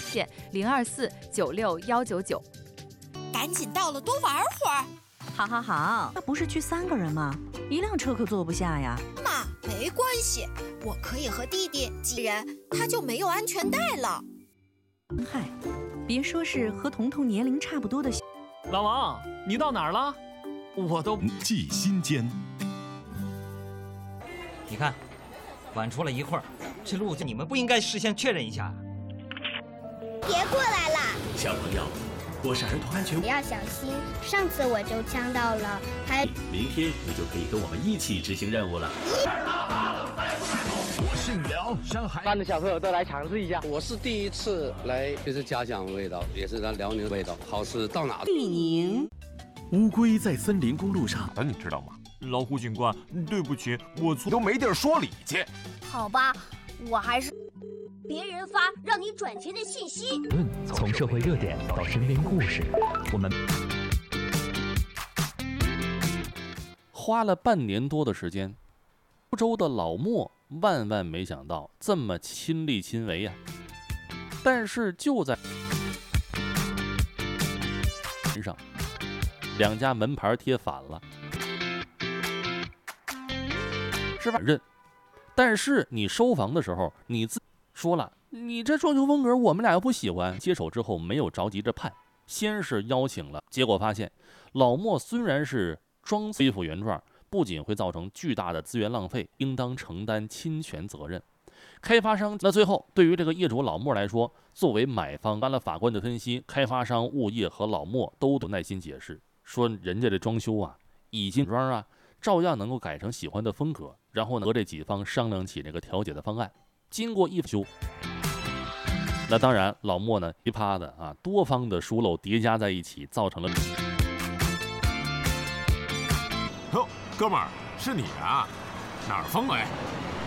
线024961999。 赶紧到了，多玩会儿。 好，那不是去3个人吗？1辆车可坐不下呀。 妈，没关系，我可以和弟弟几人，他就没有安全带了。 嗨，别说是和彤彤年龄差不多的。 老王，你到哪儿了？我都记心间。 你看，晚出了一会儿，这路你们不应该事先确认一下？ 别过来啦！ 小朋友，我是儿童安全。 要小心，上次我就呛到了， 明天你就可以跟我们一起执行任务了。 我姓辽，上海班的小朋友都来尝试一下。 我是第一次来，就是家乡味道，也是咱辽宁的味道，好吃到哪。 玉宁， 乌龟在森林公路上， 你知道吗？老虎警官，对不起，我错， 都没地儿说理去。 好吧，我还是别人发让你转钱的信息。 从社会热点到身边故事，我们花了半年多的时间，苏州的老莫万没想到这么亲力亲为呀！但是就在上，2家门牌贴反了，是吧？认，但是你收房的时候，你自说了，你这装修风格我们俩又不喜欢。接手之后没有着急着判，先是邀请了，结果发现老莫虽然是装恢复原状，不仅会造成巨大的资源浪费，应当承担侵权责任。开发商那最后对于这个业主老莫来说，作为买方，按了法官的分析，开发商、物业和老莫都有耐心解释，说人家这装修啊，已经装啊，照样能够改成喜欢的风格。然后呢，和这几方商量起这个调解的方案。经过一修，那当然老莫呢一趴的啊，多方的疏漏叠加在一起，造成了。 哟，哥们儿，是你啊？哪儿疯鬼？